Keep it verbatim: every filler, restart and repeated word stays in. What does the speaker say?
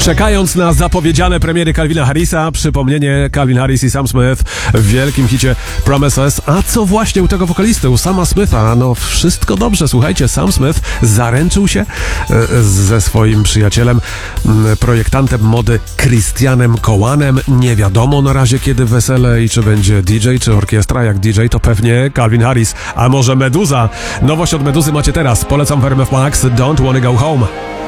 Czekając na zapowiedziane premiery Calvina Harrisa, przypomnienie Calvin Harris i Sam Smith w wielkim hicie Promises. A co właśnie u tego wokalisty, u Sama Smitha? No wszystko dobrze, słuchajcie, Sam Smith zaręczył się ze swoim przyjacielem, projektantem mody Christianem Cołanem. Nie wiadomo na razie kiedy wesele i czy będzie D J, czy orkiestra. Jak D J to pewnie Calvin Harris, a może Meduza. Nowość od Meduzy macie teraz. Polecam w R M F Max, Don't Wanna Go Home.